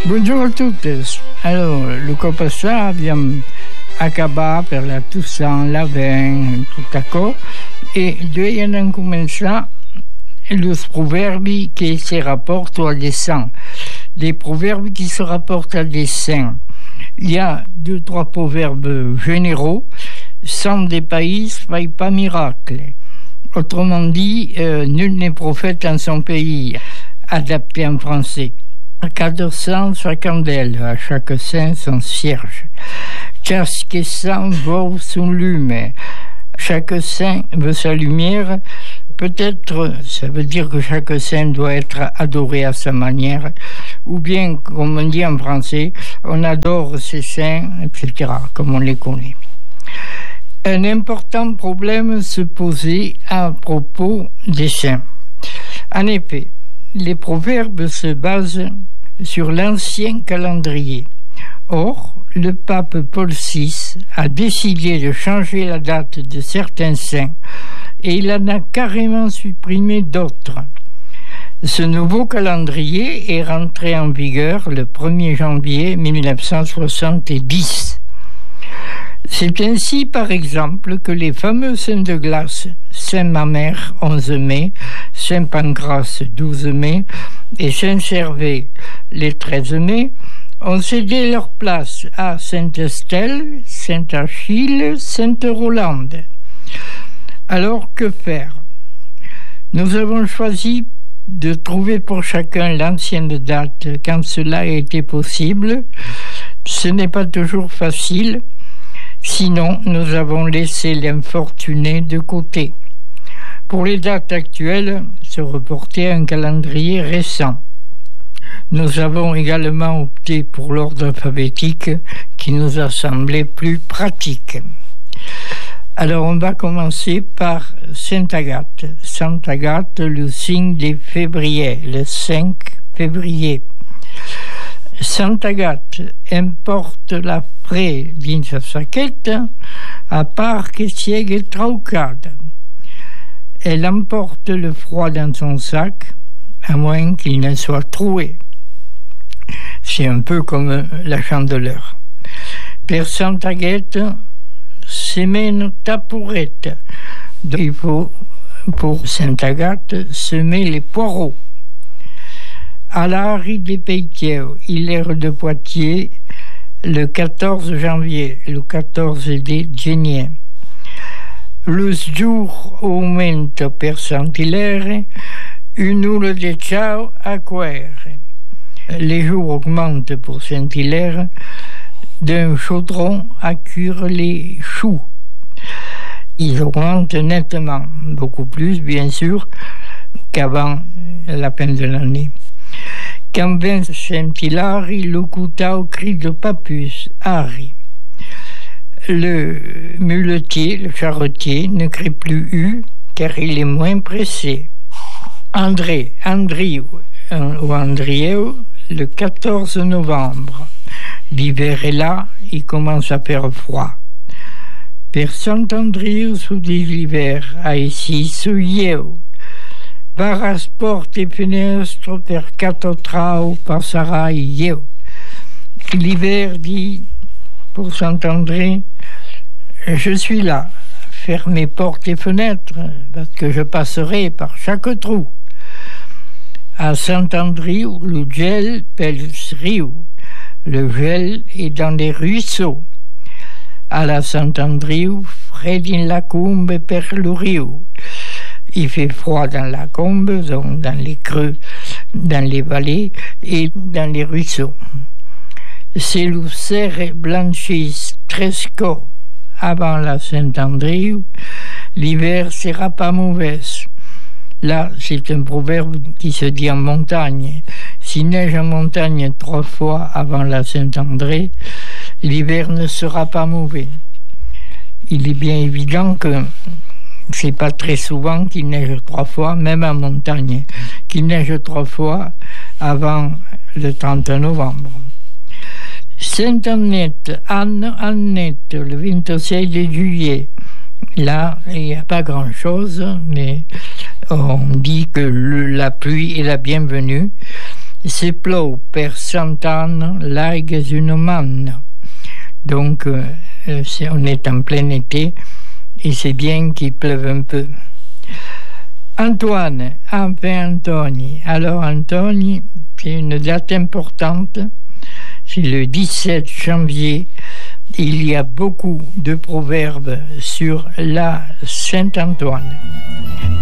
Buongiorno a tutti. Allora, Luca passà abbiamo acabato per la Toussaint, la Veine, tout à coup, et doyen commença les proverbes qui se rapportent à des saints. Les proverbes qui se rapportent à des saints. Il y a 2-3 proverbes généraux. Sans des pays, fait pas miracle. Autrement dit, nul n'est prophète en son pays, adapté en français. 400 sa candelle, à chaque saint son cierge. Chaque saint vaut son lume. Chaque saint veut sa lumière. Peut-être, ça veut dire que chaque saint doit être adoré à sa manière, ou bien, comme on dit en français, on adore ces saints, etc., comme on les connaît. Un important problème se posait à propos des saints. En effet, les proverbes se basent sur l'ancien calendrier. Or, le pape Paul VI a décidé de changer la date de certains saints et il en a carrément supprimé d'autres. Ce nouveau calendrier est rentré en vigueur le 1er janvier 1970. C'est ainsi, par exemple, que les fameux saints de glace, Saint-Mamère, 11 mai, Saint-Pancrace, 12 mai, et Saint-Servais, les 13 mai, ont cédé leur place à Sainte-Estelle, Sainte-Achille, Sainte-Rolande. Alors, que faire? Nous avons choisi de trouver pour chacun l'ancienne date quand cela a été possible. Ce n'est pas toujours facile. Sinon, nous avons laissé l'infortuné de côté. Pour les dates actuelles, se reporter à un calendrier récent. Nous avons également opté pour l'ordre alphabétique qui nous a semblé plus pratique. Alors, on va commencer par Sainte Agathe. Sainte Agathe, le signe des février, le 5 février. Sainte Agathe importe la fre dins la saqueta à part que sigue traucada. Elle emporte le froid dans son sac, à moins qu'il ne soit troué. C'est un peu comme la chandeleur. Per Sainte Agathe, semene tapourette. Il faut, pour Sainte Agathe, semer les poireaux. À l'Ari des Peitiers, Hilaire de Poitiers, le 14 janvier, le 14 de gennaio. Le jour aumenta per Saint-Hilaire, une heure de ciao à cuire. Les jours augmentent pour Saint-Hilaire, d'un chaudron à cuire les choux. Ils augmentent nettement, beaucoup plus bien sûr qu'avant la fin de l'année. Quand vint Saint-Hilari, le coûta au cri de Papus, Harry. Le muletier, le charretier, ne crie plus U, car il est moins pressé. Andriou, le 14 novembre. L'hiver est là, il commence à faire froid. Per Saint-Andriou, sous l'hiver, a ici souilleu. Varas porte et fenêtres per catotrao passera ieu. L'hiver dit pour Saint-André, je suis là, fermez portes et fenêtres, parce que je passerai par chaque trou. À Saint-Andriou, le gel pèle riu. Le gel est dans les ruisseaux. À la Saint-Andriou, fred in la combe per le riu. Il fait froid dans la combe, donc dans les creux, dans les vallées et dans les ruisseaux. C'est le cerf blanchisse tresco avant la Saint-Andriou. L'hiver sera pas mauvais. Là, c'est un proverbe qui se dit en montagne. S'il neige en montagne 3 fois avant la Saint-André, l'hiver ne sera pas mauvais. Il est bien évident que c'est pas très souvent qu'il neige 3 fois, même en montagne, qu'il neige 3 fois avant le 30 novembre. Sainte-Annette, Annette, le 26 juillet. Là, il n'y a pas grand-chose, mais on dit que la pluie est la bienvenue. se plou per Sainte-Anne, l'aigues une manne. Donc, on est en plein été et c'est bien qu'il pleuve un peu. Antoine, Antoni. Alors, Antoni, c'est une date importante. C'est le 17 janvier. Il y a beaucoup de proverbes sur la Saint-Antoine.